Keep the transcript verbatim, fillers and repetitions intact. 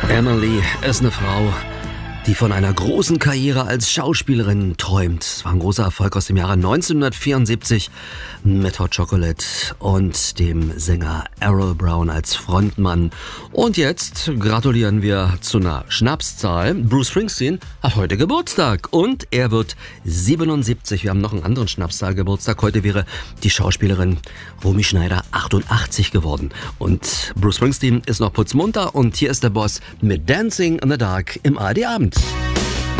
Emily ist eine Frau, die von einer großen Karriere als Schauspielerin träumt. Es war ein großer Erfolg aus dem Jahre neunzehnhundertvierundsiebzig mit Hot Chocolate und dem Sänger Errol Brown als Frontmann. Und jetzt gratulieren wir zu einer Schnapszahl. Bruce Springsteen hat heute Geburtstag und er wird siebenundsiebzig. Wir haben noch einen anderen Schnapszahl-Geburtstag. Heute wäre die Schauspielerin Romy Schneider achtundachtzig geworden. Und Bruce Springsteen ist noch putzmunter und hier ist der Boss mit Dancing in the Dark im A R D Abend.